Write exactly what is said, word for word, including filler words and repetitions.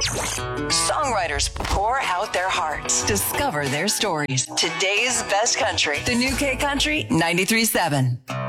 Songwriters pour out their hearts. Discover their stories. Today's best country. The new K Country ninety-three point seven.